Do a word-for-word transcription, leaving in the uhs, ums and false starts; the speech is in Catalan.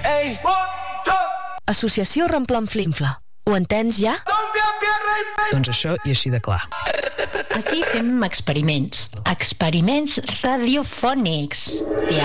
Associació Remplanflinfla. Ho entens ja? Doncs això i així de clar. Aquí fem experiments. Experiments radiofònics.